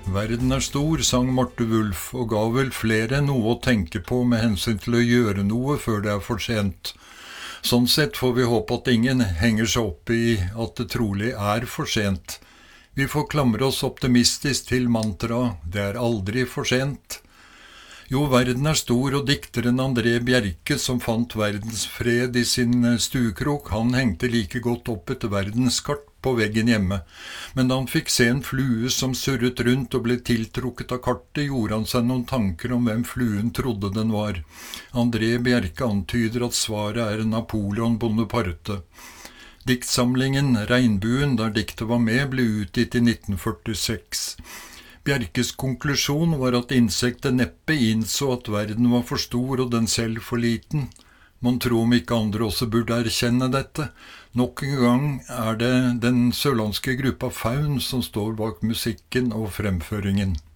Verden er stor, sang Marte Wulf, og ga vel flere noe å tenke på med hensyn til å gjøre noe før det er for sent. Sånn sett får vi håpe at ingen henger seg opp i at det trolig er for sent. Vi får klamre oss optimistisk til mantraet, det er aldri for sent. Jo, verden er stor, og dikteren André Bjerke, som fant verdensfred i sin stuekrok, han hengte like godt opp et verdenskart på veggen hjemme. Men da han fikk se en flue som surret rundt og ble tiltrukket av kartet, gjorde han seg noen tanker om hvem fluen trodde den var. André Bjerke antyder at svaret er Napoleon Bonaparte. Diktsamlingen Regnbuen, der diktet var med, ble utgitt i 1946. Bjerkes konklusjon var at insektet neppe innså at verden var for stor og den selv for liten. Man tror om ikke andre også burde erkjenne dette. Nok en gang er det den sørlandske gruppa Faun som står bak musikken og fremføringen.